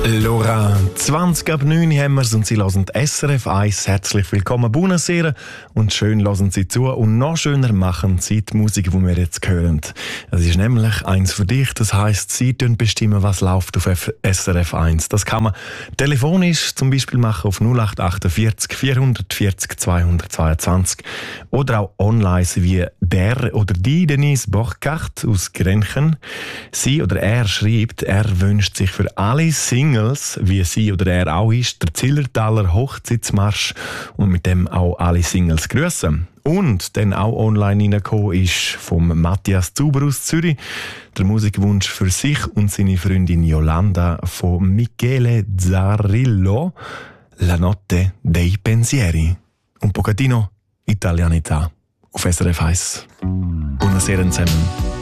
Laura, 20 ab 9 haben wir es und Sie hören SRF 1. Herzlich willkommen, Buonasera und schön hören Sie zu und noch schöner machen Sie die Musik, die wir jetzt hören. Es ist nämlich eins für dich, das heisst, Sie bestimmen, was läuft auf SRF 1. Das kann man telefonisch zum Beispiel machen auf 0848 440 222 oder auch online wie der oder die Denise Borchardt aus Grenchen. Sie oder er schreibt, er wünscht sich für alle Singles, wie sie oder er auch ist, der Zillertaler Hochzeitsmarsch und mit dem auch alle Singles grüßen. Und dann auch online reingekommen ist vom Matthias Zuber aus Zürich der Musikwunsch für sich und seine Freundin Yolanda von Michele Zarrillo, La notte dei pensieri. Un pochettino Italianità auf SRF 1. Buonasera zusammen.